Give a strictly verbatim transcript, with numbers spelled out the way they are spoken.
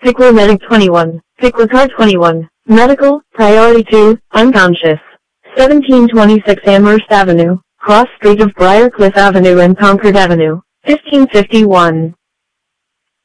Pickler Medic twenty-one, Pickler Car twenty-one, Medical, Priority two, Unconscious. seventeen twenty-six Amherst Avenue, cross street of Briarcliff Avenue and Concord Avenue. fifteen fifty-one.